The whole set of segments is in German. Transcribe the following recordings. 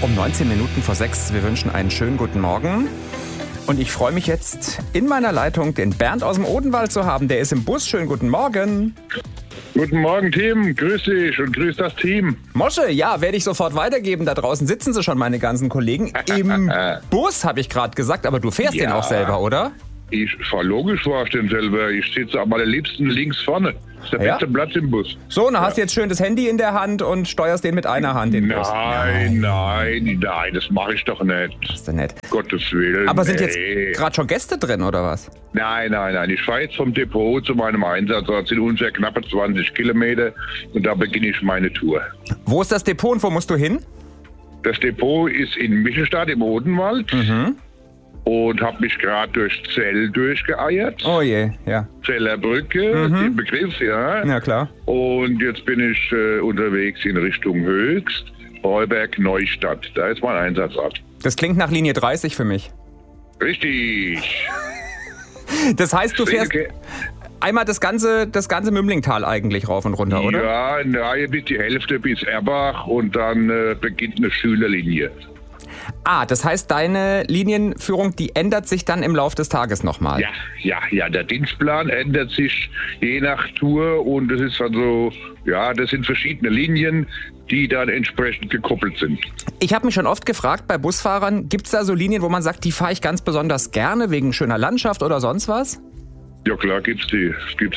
Um 19 Minuten vor 6. Wir wünschen einen schönen guten Morgen. Und ich freue mich jetzt in meiner Leitung, den Bernd aus dem Odenwald zu haben. Der ist im Bus. Schönen guten Morgen. Guten Morgen, Tim. Grüß dich und grüß das Team. Mosche, ja, werde ich sofort weitergeben. Da draußen sitzen sie schon, meine ganzen Kollegen. Im Bus, habe ich gerade gesagt. Aber du fährst den auch selber, oder? Ich fahre logisch, fahre ich den selber. Ich sitze am allerliebsten links vorne. Das ist der beste Platz im Bus. So, und dann hast du jetzt schön das Handy in der Hand und steuerst den mit einer Hand in den Bus. Nein, das mache ich doch nicht. Das ist doch nett. Gottes Willen. Aber sind jetzt gerade schon Gäste drin, oder was? Nein. Ich fahre jetzt vom Depot zu meinem Einsatz. Das sind ungefähr knappe 20 Kilometer und da beginne ich meine Tour. Wo ist das Depot und wo musst du hin? Das Depot ist in Michelstadt im Odenwald. Und habe mich gerade durch Zell durchgeeiert. Oh je, ja. Zeller Brücke, den Begriff, ja. Ja, klar. Und jetzt bin ich unterwegs in Richtung Höchst, Heuberg, Neustadt. Da ist mein Einsatzort. Das klingt nach Linie 30 für mich. Richtig. Das heißt, du fährst einmal das ganze Mümlingtal eigentlich rauf und runter, oder? Ja, bis die Hälfte bis Erbach und dann beginnt eine Schülerlinie. Das heißt, deine Linienführung, die ändert sich dann im Laufe des Tages nochmal? Ja, der Dienstplan ändert sich je nach Tour und das ist also, das sind verschiedene Linien, die dann entsprechend gekoppelt sind. Ich habe mich schon oft gefragt, bei Busfahrern, gibt es da so Linien, wo man sagt, die fahre ich ganz besonders gerne, wegen schöner Landschaft oder sonst was? Ja klar, gibt's die.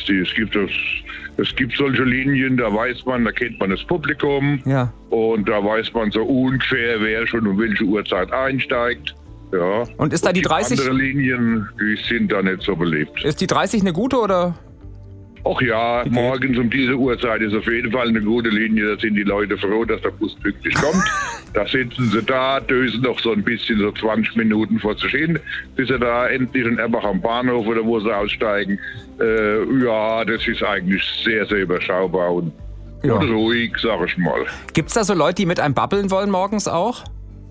Es gibt solche Linien, da weiß man, da kennt man das Publikum. Ja. Und da weiß man so ungefähr, wer schon um welche Uhrzeit einsteigt. Ja. Und ist da die 30? Andere Linien, die sind da nicht so beliebt. Ist die 30 eine gute oder? Ach ja, morgens um diese Uhrzeit ist auf jeden Fall eine gute Linie. Da sind die Leute froh, dass der Bus pünktlich kommt. Da sitzen sie da, dösen noch so ein bisschen, so 20 Minuten vor sich hin, bis sie da endlich in Erbach am Bahnhof oder wo sie aussteigen. Das ist eigentlich sehr, sehr überschaubar und ruhig, sag ich mal. Gibt's da so Leute, die mit einem babbeln wollen morgens auch?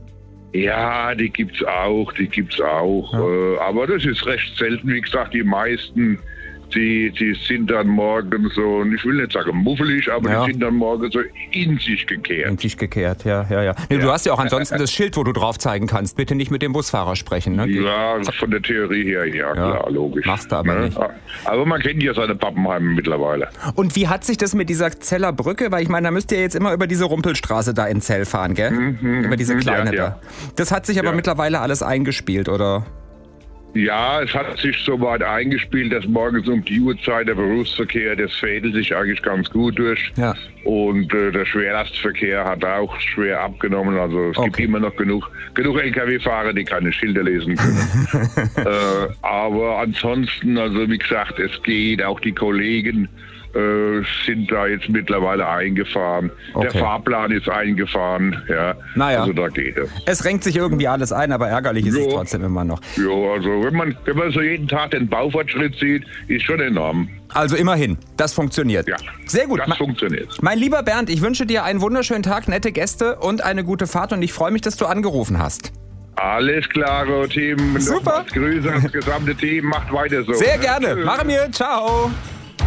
Ja, die gibt's auch. Ja. Aber das ist recht selten. Wie gesagt, die meisten, die sind dann morgen so, ich will nicht sagen muffelig, aber die sind dann morgen so in sich gekehrt. In sich gekehrt, ja. Nee, du hast ja auch ansonsten das Schild, wo du drauf zeigen kannst. Bitte nicht mit dem Busfahrer sprechen, ne? Ja, von der Theorie her, klar, logisch. Machst du aber nicht. Aber man kennt ja seine Pappenheime mittlerweile. Und wie hat sich das mit dieser Zeller Brücke, weil ich meine, da müsst ihr jetzt immer über diese Rumpelstraße da in Zell fahren, gell? Über diese kleine da. Das hat sich aber mittlerweile alles eingespielt, oder? Ja, es hat sich so weit eingespielt, dass morgens um die Uhrzeit der Berufsverkehr, das fädelt sich eigentlich ganz gut durch. Ja. Und der Schwerlastverkehr hat auch schwer abgenommen. Also es gibt immer noch genug Lkw-Fahrer, die keine Schilder lesen können. Aber ansonsten, also wie gesagt, es geht. Auch die Kollegen sind da jetzt mittlerweile eingefahren. Der Fahrplan ist eingefahren. Ja. Naja. Also da geht es. Es renkt sich irgendwie alles ein, aber ärgerlich ist es trotzdem immer noch. Ja, also wenn man so jeden Tag den Baufortschritt sieht, ist schon enorm. Also immerhin, das funktioniert. Ja, sehr gut. Das funktioniert. Mein lieber Bernd, ich wünsche dir einen wunderschönen Tag, nette Gäste und eine gute Fahrt und ich freue mich, dass du angerufen hast. Alles klar, Team. Super. Grüße ans gesamte Team. Macht weiter so. Sehr gerne. Machen wir. Ciao.